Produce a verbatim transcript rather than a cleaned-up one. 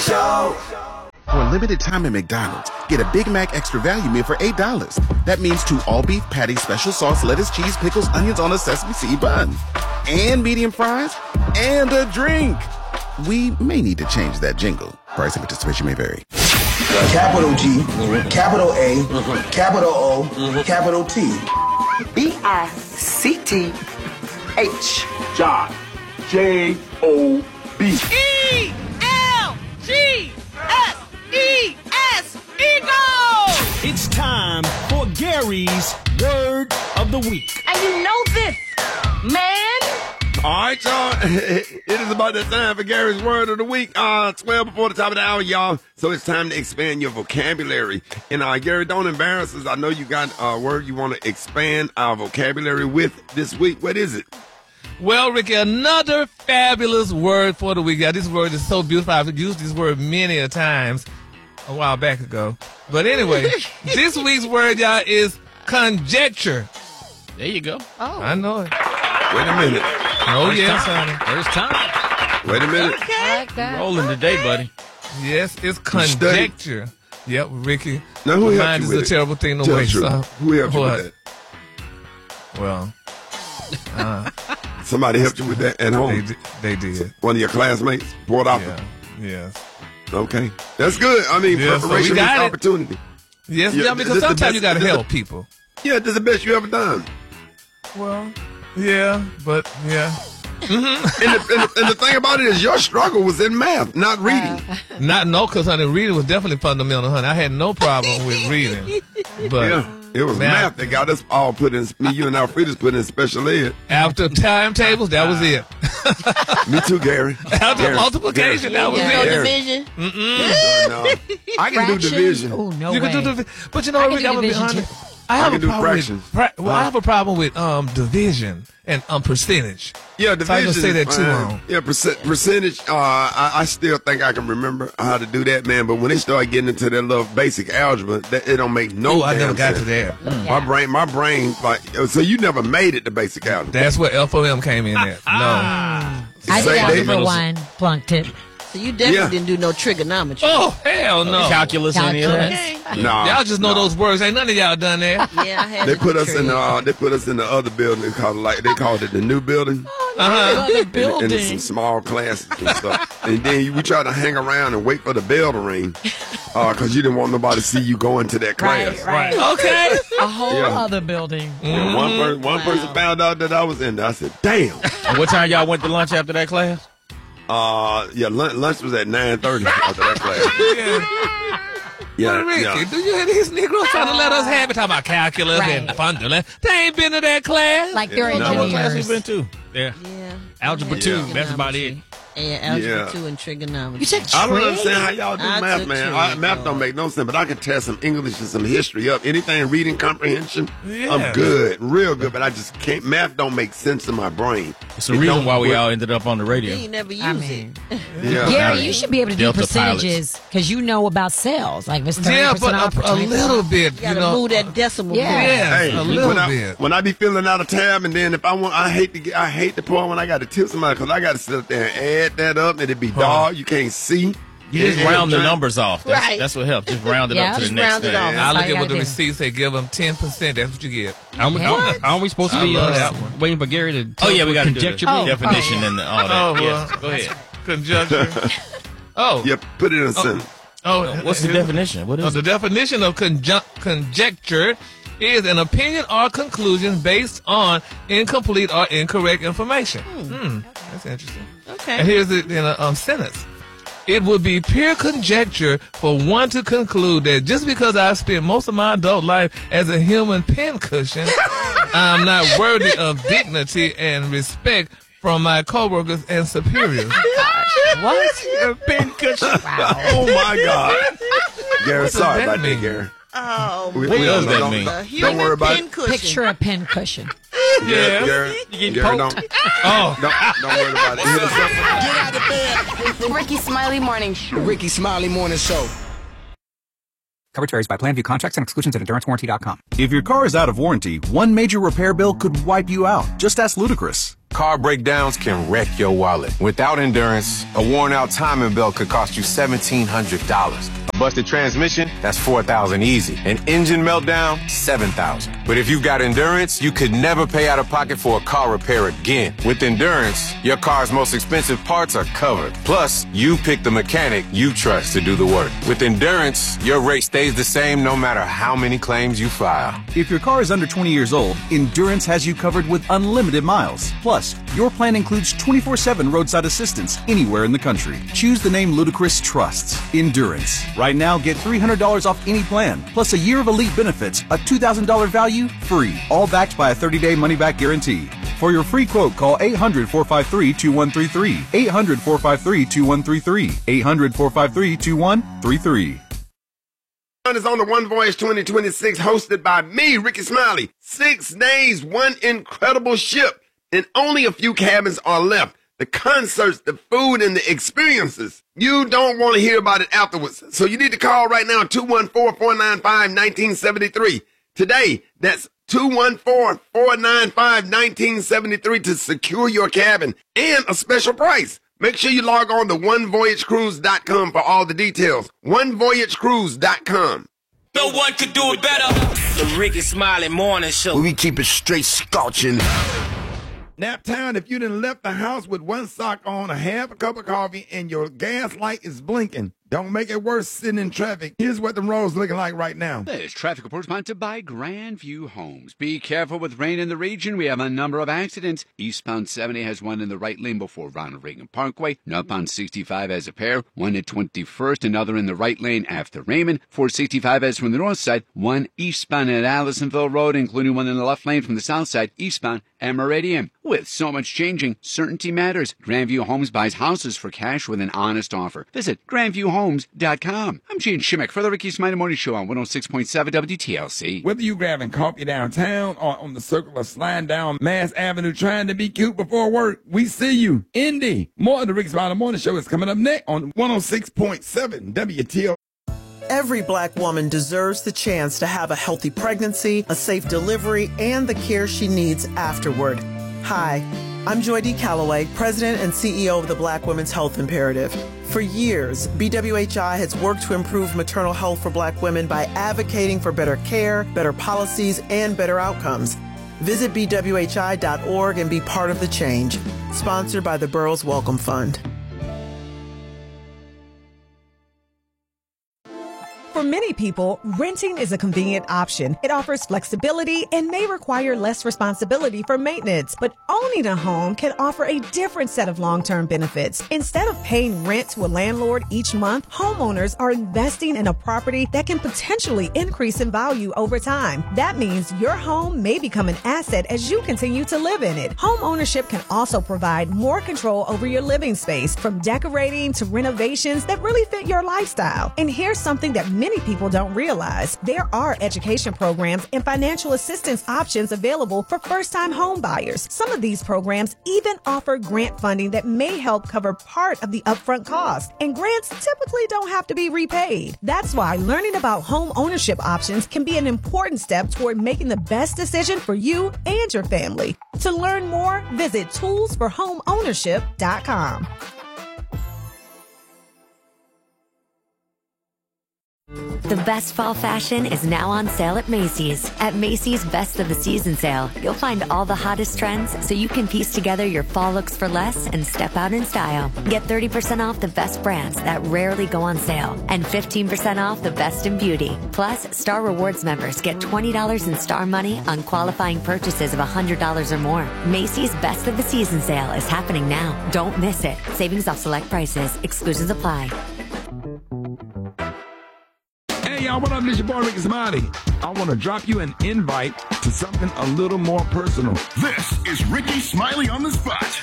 Show. For a limited time at McDonald's, get a Big Mac Extra Value Meal for eight dollars. That means two all-beef patties, special sauce, lettuce, cheese, pickles, onions on a sesame seed bun. And medium fries. And a drink. We may need to change that jingle. Price and participation may vary. Capital G, capital A, capital O, capital T. B I C T H. John. J O B. E L G S E S, Eagle! It's time for Gary's Word of the Week. And you know this, man. All right, y'all. It is about that time for Gary's Word of the Week. Uh, twelve before the top of the hour, y'all. So it's time to expand your vocabulary. And uh, Gary, don't embarrass us. I know you got a word you want to expand our vocabulary with this week. What is it? Well, Ricky, another fabulous word for the week. Yeah, this word is so beautiful. I've used this word many a times a while back ago. But anyway, this week's word, y'all, is conjecture. There you go. Oh. I know it. Wait a minute. Oh, First yes, time. honey. First time. Wait a minute. Okay. Like that. Rolling today, buddy. Yes, it's conjecture. Yep, Ricky. Now, who helped Mind you is with a it? terrible thing to Tell waste. the truth. Uh, Who helped you what? with that? Well, uh, Somebody helped you with that at home? they, di- they did. One of your classmates brought out Yeah, yes. the... Okay. That's good. I mean, Yeah, so we preparation got is it. opportunity. Yes, Yeah, yeah, because this the sometimes best- you got to this the- help people. Yeah, this is the best you ever done. Well, yeah, but yeah. And, the, and, the, and the thing about it is your struggle was in math, not reading. Not no, because honey, reading was definitely fundamental, honey. I had no problem with reading, but Yeah, it was Math. math that got us all put in, me, you, and Alfreda's put in special ed. after timetables, that was it. Me too, Gary. After Gary, multiplication, that was Gary, No it. Gary. division. No, I can do Fraction? division. Oh, no You way. can do divi- but you know, I Rick, can do I'm gonna be division, honest. I have I a can do problem with fractions. fra- well, I Huh? have a problem with um division and um percentage. Yeah, So I division. just say is that too fine. long. Yeah, percent, percentage. Uh, I, I still think I can remember how to do that, man. But when they start getting into that little basic algebra, that it don't make no. Oh, I damn never got sense. to that. My brain, my brain, like so. You never made it to basic algebra. That's where F O M came in at. No. I Say did they- algebra one, flunked it. So you definitely Yeah. didn't do no trigonometry. Oh, hell no. Calculus and the other. Calculus. Nah, Y'all just know nah. those words. Ain't none of y'all done that. Yeah, I had They to put do us in the trig. uh, they put us in the other building called like they called it the new building. Uh-huh. And, and some small classes and stuff. And then we try to hang around and wait for the bell to ring because you didn't want nobody to see you go into that class. Right, right. Okay. A whole Yeah. other building. And one, per- one person found out that I was in there. I said, damn. And what time y'all went to lunch after that class? Uh, yeah, lunch, lunch was at nine thirty after that class. Yeah. Yeah, Ricky, yeah. do you hear these Negroes trying to let us have it? Talking about calculus Right. and fundamental. They ain't been to that class. Like they're Yeah. What class we engineers. been to? Yeah. Yeah. Algebra Yeah. two. That's about it. And algebra Yeah. two and trigonometry. You took I don't trig? understand how y'all do I math, took man. trig, I, math though. don't make no sense, but I can test some English and some history up. Anything reading comprehension, Yeah. I'm good, real good, but I just can't. Math don't make sense in my brain. It's the It reason don't why we work. all ended up on the radio. You never use I mean, it. Yeah. Gary, you should be able to do Delta percentages because you know about sales. Like if it's thirty Yeah, percent but off a, or a twenty percent little off. bit, You you gotta know. move that decimal Yeah. point. Yeah, Hey, a little when I, bit. when I be filling out a tab, and then if I want, I hate to get, I hate the part when I got to tip somebody because I got to sit up there and add that up, and it be dark, you can't see. You just Yeah, round the trying- numbers off. That's, Right. that's what helps. Just round it Yeah. up to Just the next round it thing. off. I That's look all at you what the gotta do. receipts say, give them ten percent. That's what you get. Aren't we, What? aren't we supposed to I be love uh, that one. waiting for Gary to tell Oh, yeah, us we what gotta do conjecture that. Oh, definition oh. and all that? Oh, well. Yes, go ahead. Conjecture. Oh. Yeah, put it in a sentence. Oh, What's the here's- definition? What Oh, is the it? definition of conjun- conjecture is an opinion or conclusion based on incomplete or incorrect information. Hmm. That's interesting. Okay. And here's it in a um, sentence. It would be pure conjecture for one to conclude that just because I've spent most of my adult life as a human pincushion, I'm not worthy of dignity and respect from my coworkers and superiors. What? A pincushion. Wow. Oh my God, Gary, What does sorry that about mean? that, Gary. Oh, We- What we does don't- that don't- mean? the Don't human worry about pin it. cushion. Picture a pin cushion. Gary, Gary, You get Gary, poked. don't, Oh, don't, don't worry about it. Hit us up. The Ricky Smiley Morning Show. Ricky Smiley Morning Show. Coverage varies by plan. View contracts and exclusions at endurance warranty dot com. If your car is out of warranty, one major repair bill could wipe you out. Just ask Ludacris. Car breakdowns can wreck your wallet. Without Endurance, a worn-out timing belt could cost you seventeen hundred dollars. A busted transmission, that's four thousand dollars easy. An engine meltdown, seven thousand dollars. But if you've got Endurance, you could never pay out of pocket for a car repair again. With Endurance, your car's most expensive parts are covered. Plus, you pick the mechanic you trust to do the work. With Endurance, your rate stays the same no matter how many claims you file. If your car is under twenty years old, Endurance has you covered with unlimited miles. Plus, your plan includes twenty-four seven roadside assistance anywhere in the country. Choose the name Ludacris trusts, Endurance. Right now, get three hundred dollars off any plan, plus a year of elite benefits, a two thousand dollars value, free. All backed by a thirty-day money-back guarantee. For your free quote, call eight hundred, four five three, two one three three. eight hundred, four five three, two one three three. eight hundred, four five three, two one three three. Is on the One Voyage twenty twenty-six, hosted by me, Ricky Smiley. Six days, one incredible ship, and only a few cabins are left. The concerts, the food, and the experiences. You don't want to hear about it afterwards. So you need to call right now, two one four, four nine five, one nine seven three. Today, that's two one four, four nine five, one nine seven three to secure your cabin and a special price. Make sure you log on to one voyage cruise dot com for all the details. one voyage cruise dot com. No one could do it better. The Ricky Smiley Morning Show. We keep it straight scorching. Nap time, if you done left the house with one sock on, a half a cup of coffee, and your gas light is blinking, don't make it worse sitting in traffic. Here's what the road's looking like right now. This traffic report sponsored by Grandview Homes. Be careful with rain in the region. We have a number of accidents. Eastbound seventy has one in the right lane before Ronald Reagan Parkway. Northbound sixty-five has a pair. One at twenty-first, another in the right lane after Raymond. four sixty-five has from the north side. One eastbound at Allisonville Road, including one in the left lane from the south side, eastbound at Meridian. With so much changing, certainty matters. Grandview Homes buys houses for cash with an honest offer. Visit grandview homes dot com. I'm Gene Shimmick for the Ricky Smiley Morning Show on one oh six point seven W T L C. Whether you grabbing coffee downtown or on the circle or sliding down Mass Avenue trying to be cute before work, we see you. Indy. More of the Ricky Smiley Morning Show is coming up next on one oh six point seven W T L C. Every black woman deserves the chance to have a healthy pregnancy, a safe delivery, and the care she needs afterward. Hi, I'm Joy D. Calloway, President and C E O of the Black Women's Health Imperative. For years, B W H I has worked to improve maternal health for black women by advocating for better care, better policies, and better outcomes. Visit B W H I dot org and be part of the change. Sponsored by the Burroughs Welcome Fund. For many people, renting is a convenient option. It offers flexibility and may require less responsibility for maintenance. But owning a home can offer a different set of long-term benefits. Instead of paying rent to a landlord each month, homeowners are investing in a property that can potentially increase in value over time. That means your home may become an asset as you continue to live in it. Home ownership can also provide more control over your living space, from decorating to renovations that really fit your lifestyle. And here's something that many people don't realize. There are education programs and financial assistance options available for first-time home buyers. Some of these programs even offer grant funding that may help cover part of the upfront cost. And grants typically don't have to be repaid. That's why learning about home ownership options can be an important step toward making the best decision for you and your family. To learn more, visit tools for home ownership dot com. The best fall fashion is now on sale at Macy's. At Macy's Best of the Season sale, you'll find all the hottest trends so you can piece together your fall looks for less and step out in style. Get thirty percent off the best brands that rarely go on sale and fifteen percent off the best in beauty. Plus, Star Rewards members get twenty dollars in Star Money on qualifying purchases of one hundred dollars or more. Macy's Best of the Season sale is happening now. Don't miss it. Savings off select prices. Exclusions apply. Hey, y'all, what up? This your boy, Ricky Smiley. I want to drop you an invite to something a little more personal. This is Ricky Smiley on the Spot.